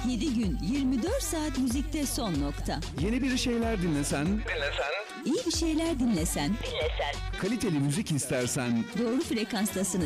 7 gün 24 saat müzikte son nokta. Yeni bir şeyler dinlesen, İyi bir şeyler dinlesen, kaliteli müzik istersen, doğru frekanstasınız.